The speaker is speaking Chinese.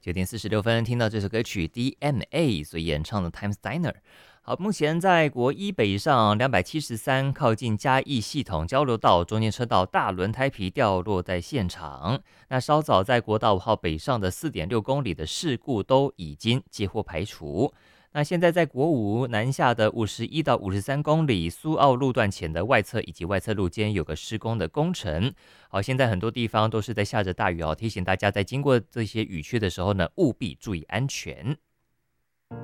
9点46分，听到这首歌曲 DMA 所演唱的 Times Diner。好，目前在国一北上273靠近嘉义系统交流道中间车道大轮胎皮掉落在现场。那稍早在国道5号北上的4.6公里的事故都已经接获排除。那现在在国五南下的51到53公里苏澳路段前的外侧以及外侧路间有个施工的工程。好，现在很多地方都是在下着大雨哦，提醒大家在经过这些雨区的时候呢，务必注意安全。